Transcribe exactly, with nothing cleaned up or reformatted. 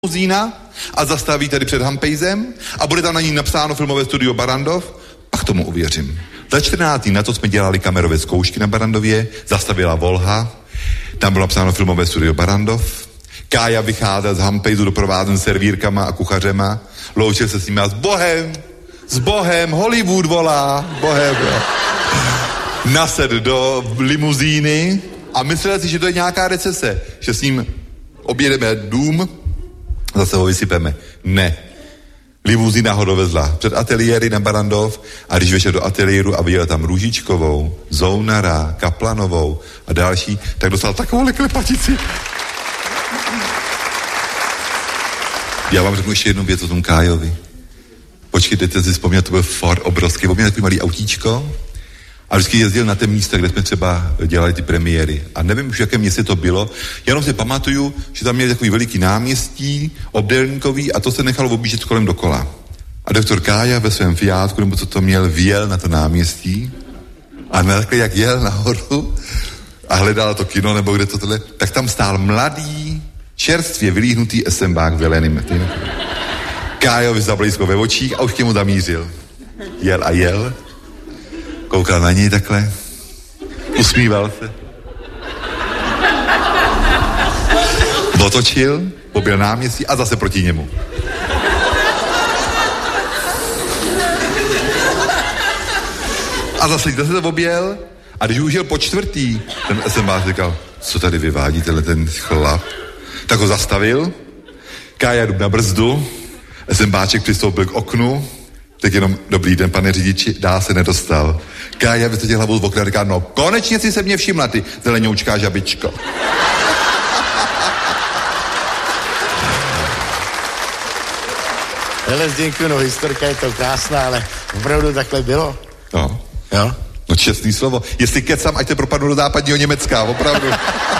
limuzína a zastaví tady před Hampejzem a bude tam na ní napsáno filmové studio Barrandov, pak tomu uvěřím. Za čtrnáct dní na to jsme dělali kamerové zkoušky na Barrandově, zastavila Volha, tam bylo napsáno filmové studio Barrandov, Kája vycházel z Hampejzu doprovázen servírkama a kuchařema, loučil se s nimi a s Bohem, s Bohem, Hollywood volá, Bohem, nased do limuzíny a myslel si, že to je nějaká recese, že s ním objedeme dům, zase ho vysypeme. Ne. Limuzína ho dovezla před ateliéry na Barrandov a když vešel do ateliéru a viděl tam Růžičkovou, Zounara, Kaplanovou a další, tak dostal takovou klepatici. Já vám řeknu ještě jednu věc o tom Kájovi. Počkejte, si vzpomněl, to byl Ford obrovský, on měl takový malý autíčko a vždycky jezdil na té místa, kde jsme třeba dělali ty premiéry. A nevím už, v jakém městě to bylo, jenom si pamatuju, že tam měli takový veliký náměstí, obdélníkový a to se nechalo objíždět kolem dokola. A doktor Kája ve svém Fiátku, nebo co to měl, vyjel na to náměstí a takhle, jak jel nahoru a hledal to kino, nebo kde to tohle, tak tam stál mladý, čerstvě vylíhnutý esembák veleným. Kájovi zablízko ve očích a už k němu zamířil. Jel a jel, koukal na něj takhle, usmíval se. Otočil, poběl náměstí a zase proti němu. A zase zase to objel a když už jel po čtvrtý, ten esembák říkal, co tady vyvádí tenhle ten chlap, tak ho zastavil, Kája jdu na brzdu, esembáček přistoupil k oknu, tak jenom, dobrý den, pane řidiči, dál se nedostal. Kája vysadil hlavu z okna a říká, no konečně si se mě všimla, ty zeleňoučká žabičko. Hele, Zdenku, no historka je to krásná, ale opravdu takhle bylo. No. Jo? No čestný slovo. Jestli kecám, ať te propadnu do západního Německa, opravdu.